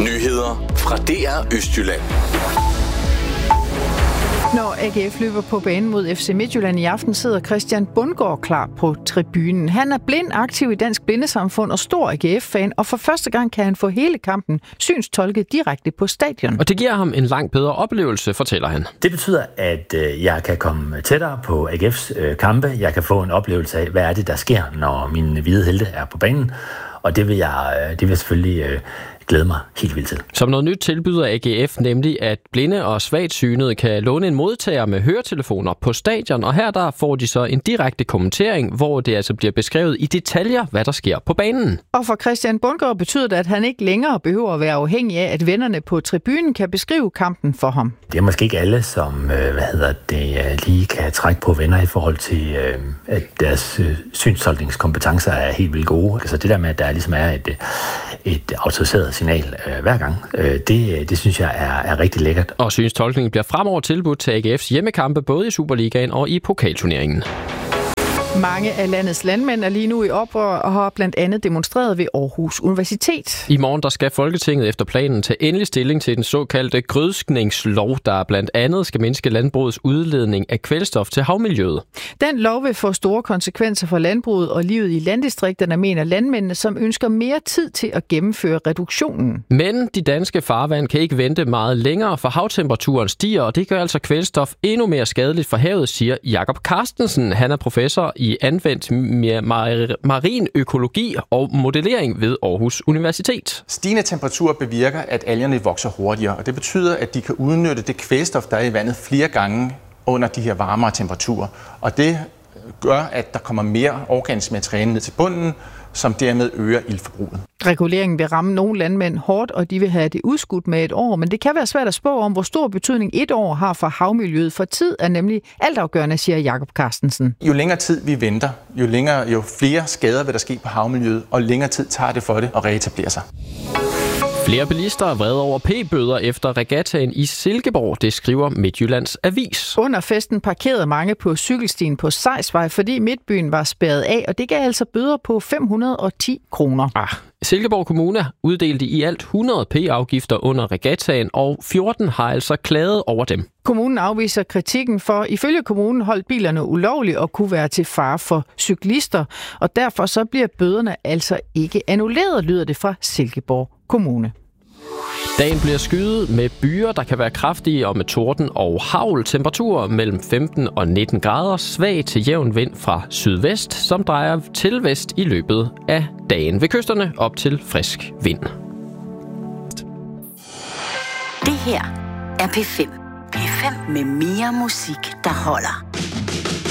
Nyheder fra DR Østjylland. Når AGF løber på banen mod FC Midtjylland i aften, sidder Christian Bundgaard klar på tribunen. Han er blind aktiv i Dansk Blindesamfund og stor AGF-fan, og for første gang kan han få hele kampen synstolket direkte på stadion. Og det giver ham en langt bedre oplevelse, fortæller han. Det betyder, at jeg kan komme tættere på AGF's kampe. Jeg kan få en oplevelse af, hvad er det, der sker, når mine hvide helte er på banen. Og det vil jeg selvfølgelig glæde mig helt vildt til. Som noget nyt tilbyder AGF nemlig, at blinde og svagt synede kan låne en modtager med høretelefoner på stadion, og her der får de så en direkte kommentering, hvor det altså bliver beskrevet i detaljer, hvad der sker på banen. Og for Christian Bundgaard betyder det, at han ikke længere behøver at være afhængig af, at vennerne på tribunen kan beskrive kampen for ham. Det er måske ikke alle, som lige kan trække på venner i forhold til, at deres synstolkningskompetencer er helt vildt gode. Så det der med, at der ligesom er et autoriseret signal hver gang, det synes jeg er rigtig lækkert. Og synstolkningen bliver fremover tilbudt til AGF's hjemmekampe både i Superligaen og i pokalturneringen. Mange af landets landmænd er lige nu i oprør og har blandt andet demonstreret ved Aarhus Universitet. I morgen der skal Folketinget efter planen tage endelig stilling til den såkaldte grødskningslov, der blandt andet skal mindske landbrugets udledning af kvælstof til havmiljøet. Den lov vil få store konsekvenser for landbruget og livet i landdistrikterne, mener landmændene, som ønsker mere tid til at gennemføre reduktionen. Men de danske farvand kan ikke vente meget længere, for havtemperaturen stiger, og det gør altså kvælstof endnu mere skadeligt for havet, siger Jakob Carstensen. Han er professor i anvendt marin økologi og modellering ved Aarhus Universitet. Stigende temperatur bevirker, at algerne vokser hurtigere, og det betyder, at de kan udnytte det kvælstof, der er i vandet flere gange under de her varmere temperaturer. Og det gør, at der kommer mere organisk materiale ned til bunden, som dermed øger iltforbruget. Reguleringen vil ramme nogle landmænd hårdt, og de vil have det udskudt med et år, men det kan være svært at spå om, hvor stor betydning et år har for havmiljøet. For tid er nemlig altafgørende, siger Jakob Carstensen. Jo længere tid vi venter, jo flere skader vil der ske på havmiljøet, og længere tid tager det for det at reetablere sig. Flere bilister er vrede over p-bøder efter regattaen i Silkeborg, det skriver Midtjyllands Avis. Under festen parkerede mange på cykelstien på Sejsvej, fordi Midtbyen var spærret af, og det gav altså bøder på 510 kroner. Silkeborg Kommune uddelte i alt 100 p-afgifter under regattaen, og 14 har altså klaget over dem. Kommunen afviser kritikken, for ifølge kommunen holdt bilerne ulovligt og kunne være til fare for cyklister, og derfor så bliver bøderne altså ikke annulleret, lyder det fra Silkeborg Kommune. Dagen bliver skyet med byer, der kan være kraftige og med torden og hagl. Temperaturer mellem 15 og 19 grader. Svag til jævn vind fra sydvest, som drejer til vest i løbet af dagen. Ved kysterne op til frisk vind. Det her er P5. P5 med mere musik, der holder.